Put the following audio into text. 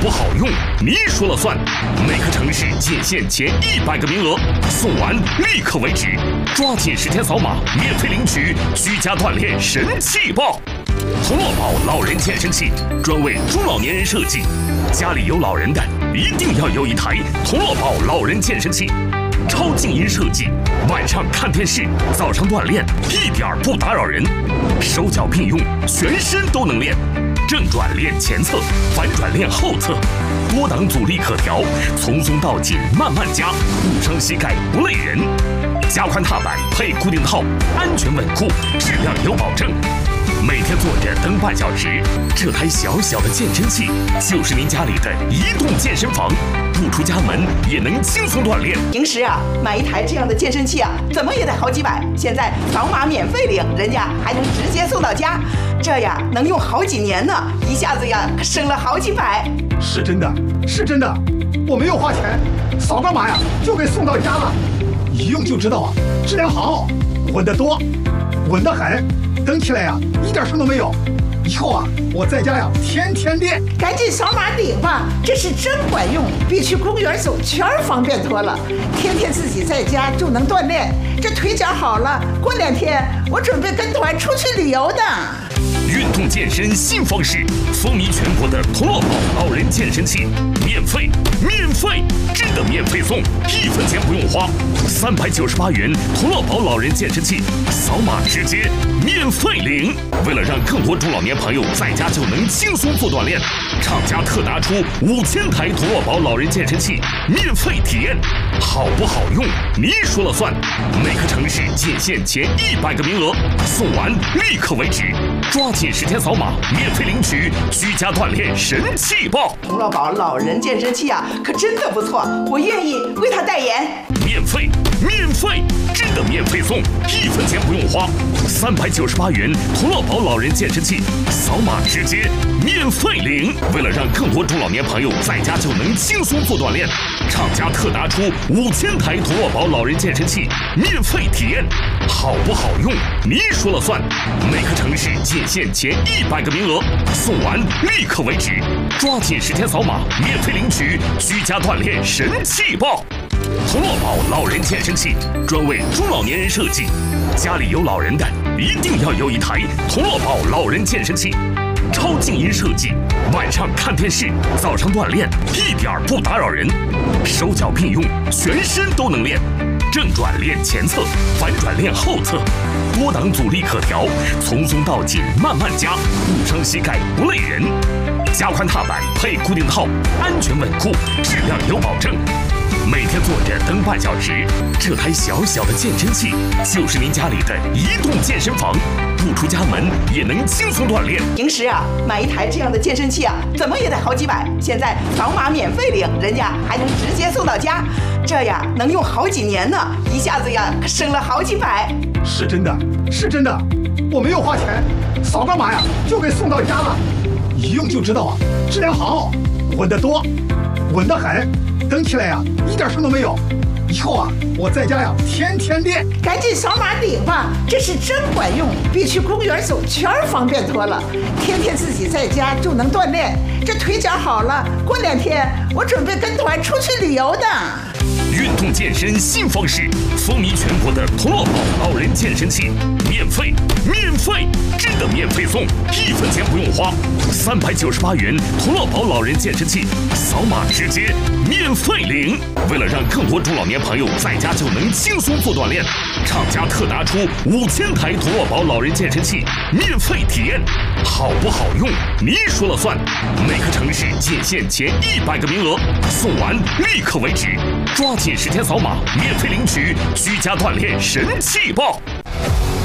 不好用，你说了算。每个城市仅限前100个名额，送完立刻为止，抓紧时间扫码，免费领取居家锻炼神器包。童乐宝老人健身器专为中老年人设计，家里有老人的一定要有一台童乐宝老人健身器。超静音设计，晚上看电视，早上锻炼一点不打扰人，手脚并用，全身都能练。正转练前侧，反转练后侧，多档阻力可调，从松到紧慢慢加，不伤膝盖不累人。加宽踏板配固定套，安全稳固，质量有保证。每天坐着蹬半小时，这台小小的健身器就是您家里的移动健身房，不出家门也能轻松锻炼。 平时啊，买一台这样的健身器啊，怎么也得好几百，现在扫码免费领，人家还能直接送到家，这呀能用好几年呢，一下子呀省了好几百。 是真的，是真的，我没有花钱，扫个码呀就给送到家了，一用就知道啊，质量好，稳得多，稳得很。蹬起来呀，一点声都没有。以后啊，我在家呀，天天练。 赶紧扫码领吧，这是真管用，比去公园走圈方便多了。天天自己在家就能锻炼，这腿脚好了，过2天我准备跟团出去旅游的。 运动健身新方式，风靡全国的童乐宝老人健身器，免费，真的免费送，1分钱不用花，398元童乐宝老人健身器，扫码直接免费领。为了让更多中老年朋友在家就能轻松做锻炼，厂家特拿出5000台童乐宝老人健身器免费体验，好不好用你说了算。每个城市仅限前100个名额，送完立刻为止，抓紧时间扫码，免费领取居家锻炼神器包。 童乐宝老人健身器啊，可真的不错，我愿意为他代言。 免费，真的免费送，1分钱不用花，398元童乐宝老人健身器，扫码直接免费领。为了让更多中老年朋友在家就能轻松做锻炼，厂家特拿出5000台童乐宝老人健身器免费体验，好不好用你说了算。每个城市仅限前100个名额，送完立刻为止，抓紧时间扫码，免费领取居家锻炼神器包。童乐宝老人健身器专为中老年人设计，家里有老人的一定要有一台童乐宝老人健身器。超静音设计，晚上看电视，早上锻炼一点不打扰人，手脚并用，全身都能练。正转练前侧，反转练后侧，多档阻力可调，从松到紧慢慢加，不伤膝盖不累人。加宽踏板配固定套，安全稳固，质量有保证。每天坐着蹬半小时，这台小小的健身器就是您家里的移动健身房，不出家门也能轻松锻炼。 平时啊，买一台这样的健身器啊，怎么也得好几百，现在扫码免费领，人家还能直接送到家，这呀能用好几年呢，一下子呀省了好几百。 是真的，是真的，我没有花钱，扫个码呀就给送到家了，一用就知道啊，质量好，稳得多，稳得很。蹬起来呀，一点声都没有。以后啊，我在家呀，天天练。 赶紧扫码领吧，这是真管用，比去公园走圈方便多了。天天自己在家就能锻炼，这腿脚好了，过2天我准备跟团出去旅游的。 运动健身新方式，风靡全国的童乐宝老人健身器，免费，真的免费送，1分钱不用花，398元童乐宝老人健身器，扫码直接免费领。为了让更多中老年朋友在家就能轻松做锻炼，厂家特拿出5000台童乐宝老人健身器免费体验，好不好用你说了算。每个城市仅限前100个名额，送完立刻为止，抓紧时间扫码，免费领取居家锻炼神器包。